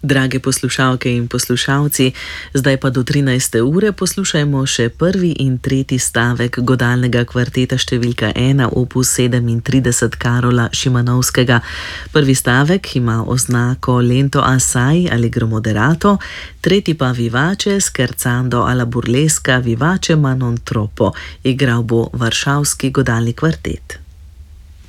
Drage poslušalke in poslušalci, zdaj pa do 13. ure poslušajmo še prvi in tretji stavek godalnega kvarteta številka 1 opus 37 Karola Šimanovskega. Prvi stavek ima oznako lento assai allegro moderato, tretji pa vivace scherzando alla burlesca vivace ma non troppo. Igral bo varšavski godalni kvartet.